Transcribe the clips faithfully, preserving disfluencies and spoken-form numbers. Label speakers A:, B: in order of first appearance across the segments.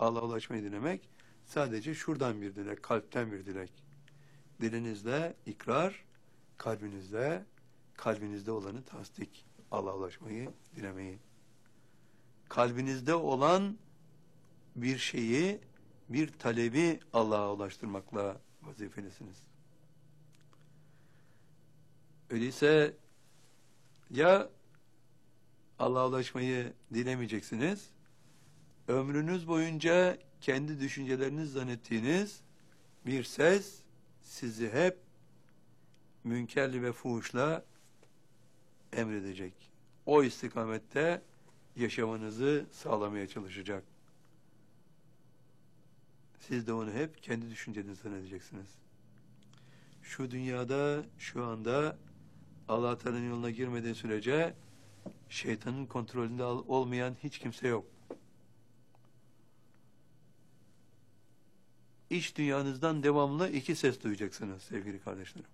A: Allah'a ulaşmayı dilemek sadece şuradan bir dilek, kalpten bir dilek. Dilinizle ikrar, kalbinizle, kalbinizde olanı tasdik. Allah'a ulaşmayı dilemeyi. Kalbinizde olan bir şeyi, bir talebi Allah'a ulaştırmakla vazifelisiniz. Öyleyse ya Allah'a ulaşmayı dilemeyeceksiniz, ömrünüz boyunca kendi düşünceleriniz zannettiğiniz bir ses sizi hep münkerli ve fuhuşla emredecek. O istikamette yaşamanızı sağlamaya çalışacak. Siz de onu hep kendi düşünceniz zannedeceksiniz. Şu dünyada, şu anda Allah Teala'nın yoluna girmediği sürece şeytanın kontrolünde olmayan hiç kimse yok. İç dünyanızdan devamlı iki ses duyacaksınız sevgili kardeşlerim.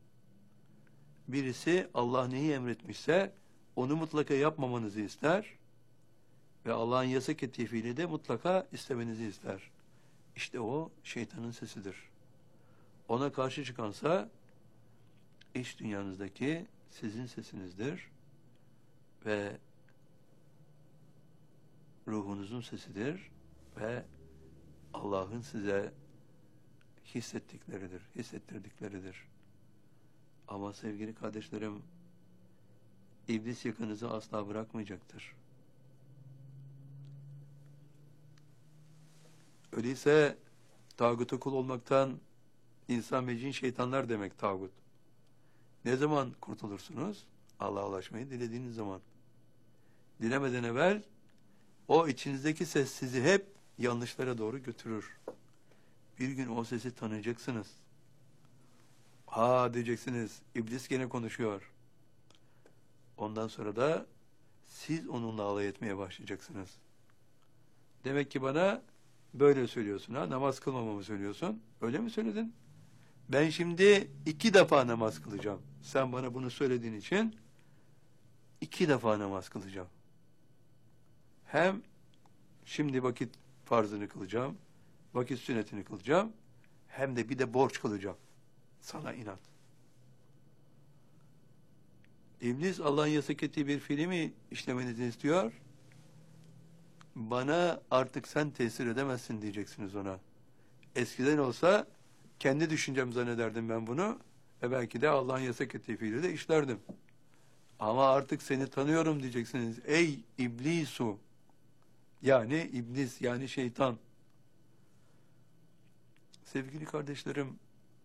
A: Birisi Allah neyi emretmişse onu mutlaka yapmamanızı ister ve Allah'ın yasak ettiği fiili de mutlaka istemenizi ister. İşte o şeytanın sesidir. Ona karşı çıkansa iç dünyanızdaki sizin sesinizdir ve ruhunuzun sesidir ve Allah'ın size hissettikleridir, hissettirdikleridir. Ama sevgili kardeşlerim, İblis yakınızı asla bırakmayacaktır. Öyleyse tağuta kul olmaktan insan ve cin şeytanlar demek tağut. Ne zaman kurtulursunuz? Allah'a ulaşmayı dilediğiniz zaman. Dilemeden evvel o içinizdeki ses sizi hep yanlışlara doğru götürür. Bir gün o sesi tanıyacaksınız. Ha diyeceksiniz, İblis gene konuşuyor. Ondan sonra da siz onunla alay etmeye başlayacaksınız. Demek ki bana böyle söylüyorsun ha, namaz kılmamamı söylüyorsun. Öyle mi söyledin? Ben şimdi iki defa namaz kılacağım. Sen bana bunu söylediğin için iki defa namaz kılacağım. Hem şimdi vakit farzını kılacağım, vakit sünnetini kılacağım, hem de bir de borç kılacağım. Sana inat. İblis Allah'ın yasak ettiği bir fiili mi işlemenizi istiyor? Bana artık sen tesir edemezsin diyeceksiniz ona. Eskiden olsa kendi düşüncem zannederdim ben bunu ve belki de Allah'ın yasak ettiği fiili de işlerdim. Ama artık seni tanıyorum diyeceksiniz. Ey İblisu! Yani iblis, yani şeytan. Sevgili kardeşlerim,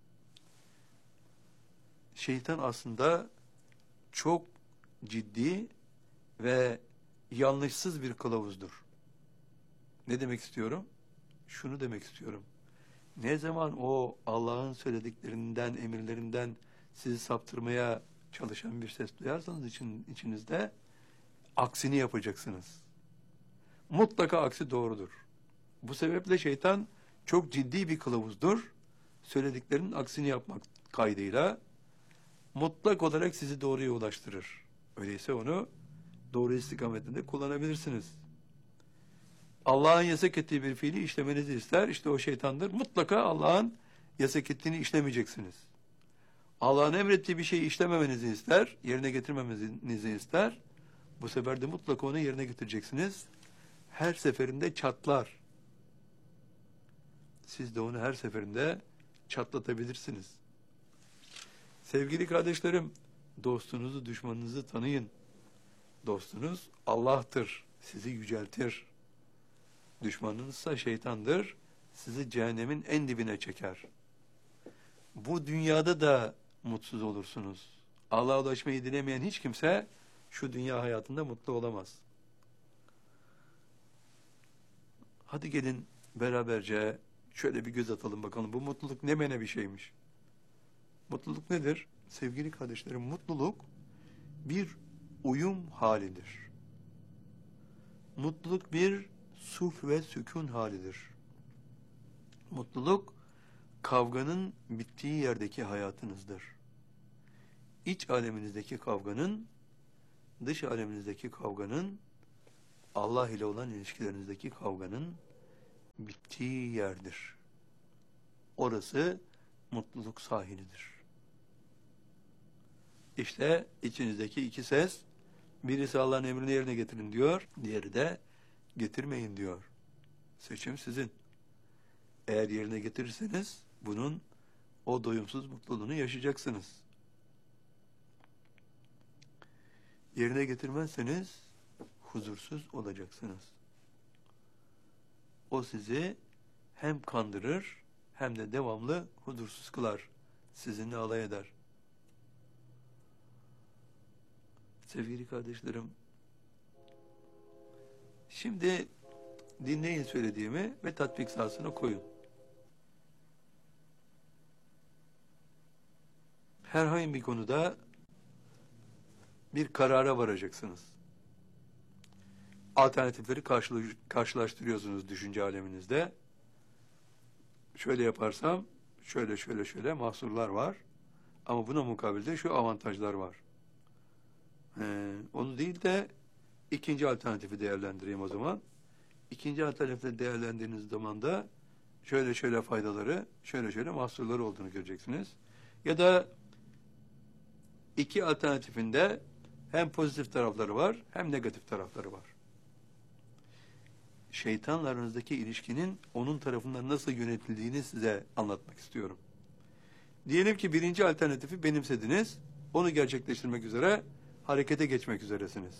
A: şeytan aslında çok ciddi ve yanlışsız bir kılavuzdur. Ne demek istiyorum? Şunu demek istiyorum. Ne zaman o Allah'ın söylediklerinden, emirlerinden sizi saptırmaya çalışan bir ses duyarsanız için, içinizde aksini yapacaksınız. Mutlaka aksi doğrudur. Bu sebeple şeytan çok ciddi bir kılavuzdur. Söylediklerinin aksini yapmak kaydıyla mutlak olarak sizi doğruya ulaştırır. Öyleyse onu doğru istikametinde kullanabilirsiniz. Allah'ın yasak ettiği bir fiili işlemenizi ister. İşte o şeytandır. Mutlaka Allah'ın yasak ettiğini işlemeyeceksiniz. Allah'ın emrettiği bir şeyi işlememenizi ister, yerine getirmemenizi ister. Bu sefer de mutlaka onu yerine getireceksiniz. Her seferinde çatlar. Siz de onu her seferinde çatlatabilirsiniz. Sevgili kardeşlerim, dostunuzu, düşmanınızı tanıyın. Dostunuz Allah'tır, sizi yüceltir. Düşmanınızsa şeytandır, sizi cehennemin en dibine çeker. Bu dünyada da mutsuz olursunuz. Allah'a ulaşmayı dilemeyen hiç kimse şu dünya hayatında mutlu olamaz. Hadi gelin beraberce şöyle bir göz atalım bakalım. Bu mutluluk ne mene bir şeymiş. Mutluluk nedir? Sevgili kardeşlerim, mutluluk bir uyum halidir. Mutluluk bir suf ve sükun halidir. Mutluluk, kavganın bittiği yerdeki hayatınızdır. İç aleminizdeki kavganın, dış aleminizdeki kavganın, Allah ile olan ilişkilerinizdeki kavganın bittiği yerdir. Orası mutluluk sahilidir. İşte içinizdeki iki ses, birisi Allah'ın emrini yerine getirin diyor, diğeri de getirmeyin diyor. Seçim sizin. Eğer yerine getirirseniz bunun o doyumsuz mutluluğunu yaşayacaksınız. Yerine getirmezseniz huzursuz olacaksınız. O sizi hem kandırır hem de devamlı huzursuz kılar. Sizinle alay eder. Sevgili kardeşlerim, şimdi dinleyin söylediğimi ve tatbik sahasına koyun. Herhangi bir konuda bir karara varacaksınız. Alternatifleri karşılaştırıyorsunuz düşünce aleminizde. Şöyle yaparsam şöyle şöyle şöyle mahsurlar var. Ama buna mukabilde şu avantajlar var. Ee, onu değil de ikinci alternatifi değerlendireyim o zaman. İkinci alternatifi değerlendirdiğiniz zaman da şöyle şöyle faydaları, şöyle şöyle mahsurları olduğunu göreceksiniz. Ya da iki alternatifinde hem pozitif tarafları var hem negatif tarafları var. Şeytanla aranızdaki ilişkinin onun tarafından nasıl yönetildiğini size anlatmak istiyorum. Diyelim ki birinci alternatifi benimsediniz, onu gerçekleştirmek üzere harekete geçmek üzeresiniz.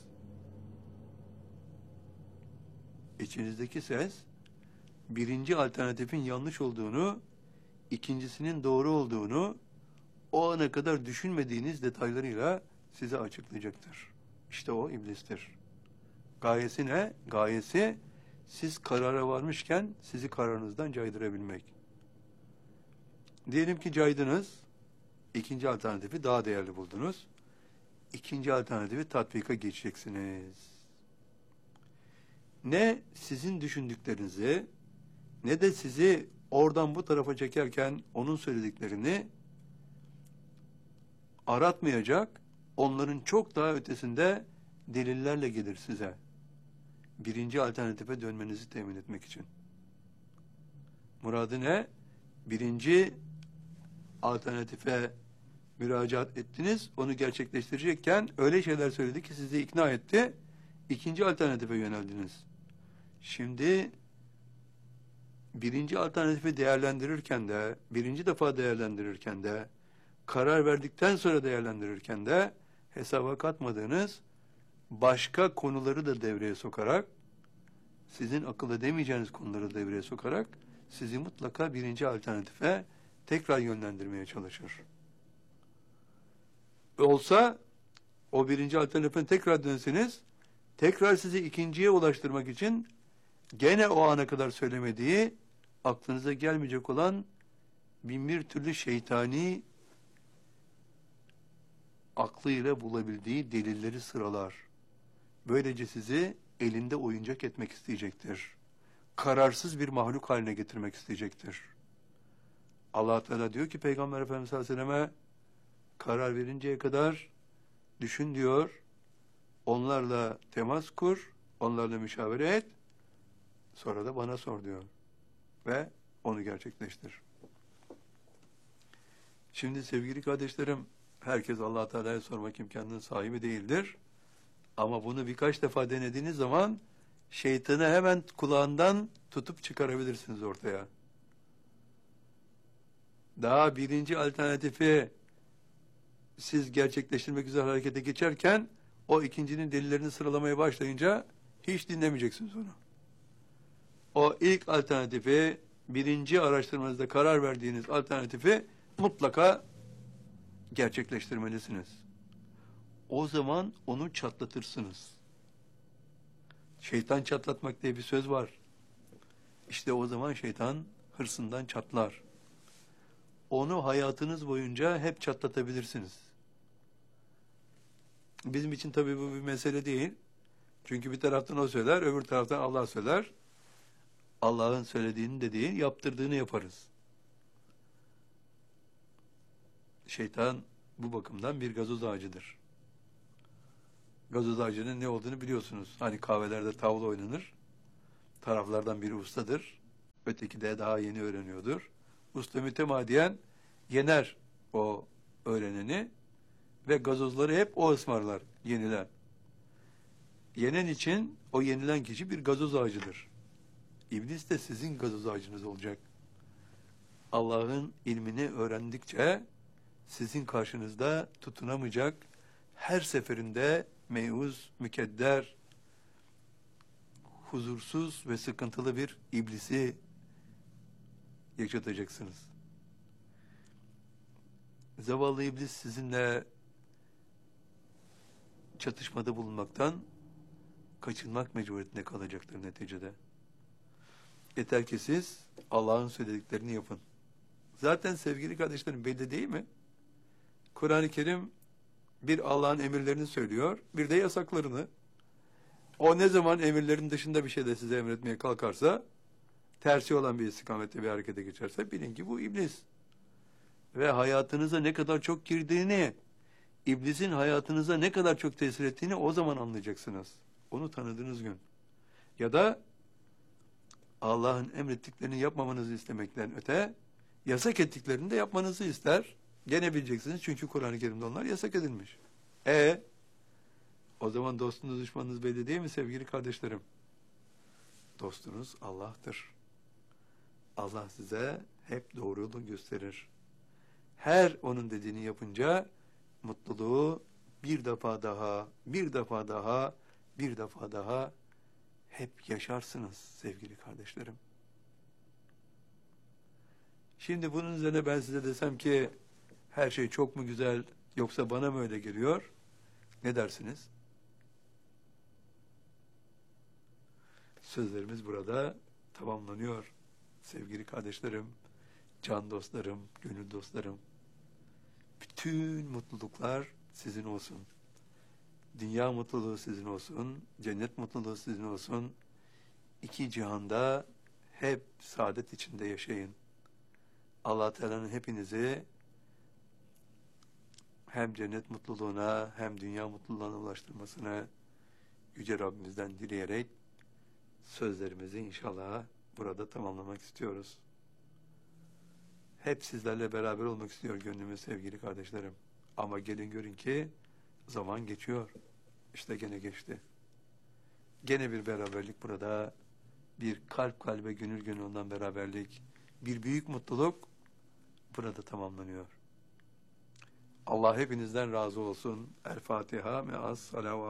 A: İçinizdeki ses, birinci alternatifin yanlış olduğunu, ikincisinin doğru olduğunu, o ana kadar düşünmediğiniz detaylarıyla size açıklayacaktır. İşte o iblistir. Gayesi ne? Gayesi, siz karara varmışken sizi kararınızdan caydırabilmek. Diyelim ki caydınız, ikinci alternatifi daha değerli buldunuz. İkinci alternatifi tatbika geçeceksiniz. Ne sizin düşündüklerinizi, ne de sizi oradan bu tarafa çekerken onun söylediklerini aratmayacak, onların çok daha ötesinde delillerle gelir size. Birinci alternatife dönmenizi temin etmek için. Muradı ne? Birinci alternatife müracaat ettiniz, onu gerçekleştirecekken öyle şeyler söyledi ki sizi ikna etti, ikinci alternatife yöneldiniz. Şimdi birinci alternatifi değerlendirirken de, birinci defa değerlendirirken de, karar verdikten sonra değerlendirirken de hesaba katmadığınız başka konuları da devreye sokarak, sizin akıl edemeyeceğiniz konuları devreye sokarak sizi mutlaka birinci alternatife tekrar yönlendirmeye çalışır. Olsa o birinci alternatife tekrar dönseniz, tekrar sizi ikinciye ulaştırmak için gene o ana kadar söylemediği, aklınıza gelmeyecek olan bin bir türlü şeytani aklıyla bulabildiği delilleri sıralar. Böylece sizi elinde oyuncak etmek isteyecektir. Kararsız bir mahluk haline getirmek isteyecektir. Allah Teala diyor ki Peygamber Efendimiz sallallahu aleyhi ve selleme, karar verinceye kadar düşün diyor, onlarla temas kur, onlarla müşavere et, sonra da bana sor diyor. Ve onu gerçekleştir. Şimdi sevgili kardeşlerim, herkes Allah Teala'ya sormak imkanının sahibi değildir. Ama bunu birkaç defa denediğiniz zaman şeytanı hemen kulağından tutup çıkarabilirsiniz ortaya. Daha birinci alternatifi siz gerçekleştirmek üzere harekete geçerken o ikincinin delillerini sıralamaya başlayınca hiç dinlemeyeceksiniz onu. O ilk alternatifi, birinci araştırmanızda karar verdiğiniz alternatifi mutlaka gerçekleştirmelisiniz. O zaman onu çatlatırsınız. Şeytan çatlatmak diye bir söz var. İşte o zaman şeytan hırsından çatlar. Onu hayatınız boyunca hep çatlatabilirsiniz. Bizim için tabii bu bir mesele değil. Çünkü bir taraftan o söyler, öbür taraftan Allah söyler. Allah'ın söylediğini de değil, yaptırdığını yaparız. Şeytan bu bakımdan bir gazoz ağacıdır. Gazoz ağacının ne olduğunu biliyorsunuz. Hani kahvelerde tavla oynanır. Taraflardan biri ustadır. Öteki de daha yeni öğreniyordur. Usta mütemadiyen yener o öğreneni ve gazozları hep o ısmarlar, yenilen. Yenen için o yenilen kişi bir gazoz ağacıdır. İblis de sizin gazoz ağacınız olacak. Allah'ın ilmini öğrendikçe sizin karşınızda tutunamayacak, her seferinde meyuz, mükedder, huzursuz ve sıkıntılı bir iblisi yaşatacaksınız. Zavallı iblis sizinle çatışmada bulunmaktan kaçınmak mecburiyetinde kalacaktır neticede. Yeter ki siz Allah'ın söylediklerini yapın. Zaten sevgili kardeşlerim belli değil mi? Kur'an-ı Kerim bir Allah'ın emirlerini söylüyor, bir de yasaklarını. O ne zaman emirlerin dışında bir şey de size emretmeye kalkarsa, tersi olan bir istikamette bir harekete geçerse bilin ki bu iblis. Ve hayatınıza ne kadar çok girdiğini, iblisin hayatınıza ne kadar çok tesir ettiğini o zaman anlayacaksınız. Onu tanıdığınız gün. Ya da Allah'ın emrettiklerini yapmamanızı istemekten öte, yasak ettiklerini de yapmanızı ister. Gene bileceksiniz çünkü Kur'an-ı Kerim'de onlar yasak edilmiş. E o zaman dostunuz düşmanınız belli değil mi sevgili kardeşlerim? Dostunuz Allah'tır. Allah size hep doğru yolu gösterir. Her onun dediğini yapınca mutluluğu bir defa daha, bir defa daha, bir defa daha hep yaşarsınız sevgili kardeşlerim. Şimdi bunun üzerine ben size desem ki her şey çok mu güzel yoksa bana mı öyle geliyor? Ne dersiniz? Sözlerimiz burada tamamlanıyor. Sevgili kardeşlerim, can dostlarım, gönül dostlarım. Bütün mutluluklar sizin olsun. Dünya mutluluğu sizin olsun, cennet mutluluğu sizin olsun. İki cihanda hep saadet içinde yaşayın. Allah Teala'nın hepinizi hem cennet mutluluğuna hem dünya mutluluğuna ulaştırmasını Yüce Rabbimizden dileyerek sözlerimizi inşallah burada tamamlamak istiyoruz. Hep sizlerle beraber olmak istiyor gönlümüz sevgili kardeşlerim. Ama gelin görün ki zaman geçiyor. İşte gene geçti. Gene bir beraberlik burada. Bir kalp kalbe gönül gönül ondan beraberlik. Bir büyük mutluluk burada tamamlanıyor. Allah hepinizden razı olsun. El Fatiha me'as salavat.